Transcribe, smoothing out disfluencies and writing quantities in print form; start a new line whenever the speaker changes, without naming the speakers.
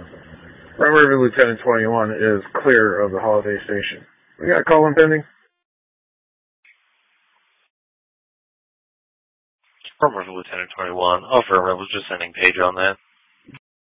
Rum River Lieutenant 21 is clear of the Holiday Station. We got a call pending?
Rum River Lieutenant 21. Affirmative. Was just sending Paige on that.